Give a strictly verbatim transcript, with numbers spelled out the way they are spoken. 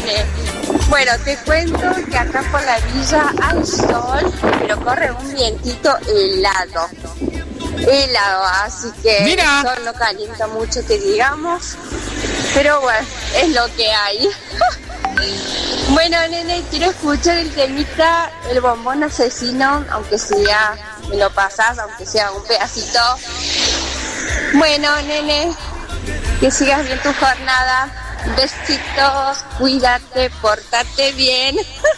nene. Bueno, te cuento que acá por la villa hay sol, pero corre un vientito helado. Helado, así que Mira. el sol no calienta mucho, que digamos. Pero bueno, es lo que hay. Bueno, nene, quiero escuchar el temita, el bombón asesino, aunque sea, me lo pasas, aunque sea un pedacito. Bueno, nene, que sigas bien tu jornada. Besitos, cuídate, pórtate bien.